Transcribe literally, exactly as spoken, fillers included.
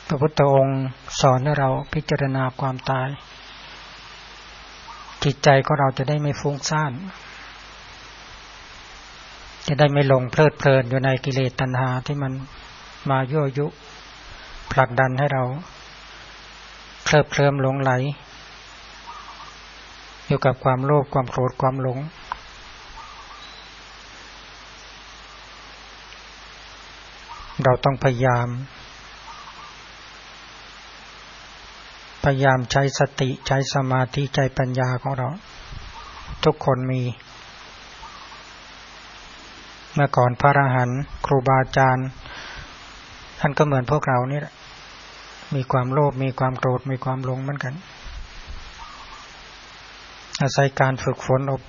พระพุทธองค์สอนให้เราพิจารณาความตายจิตใจของเราจะได้ไม่ฟุ้งซ่านจะได้ไม่หลงเพลิดเพลินอยู่ในกิเลสตัณหาที่มันมายั่วยุผลักดันให้เราเคลิบเคลิ้มหลงไหลอยู่กับความโลภความโกรธความหลงเราต้องพยายามพยายามใช้สติใช้สมาธิใช้ปัญญาของเราทุกคนมีเมื่อก่อนพระอรหันต์ครูบาอาจารย์ท่านก็เหมือนพวกเรานี่แหละมีความโลภมีความโกรธมีความหลงเหมือนกันอาศัยการฝึกฝนอบ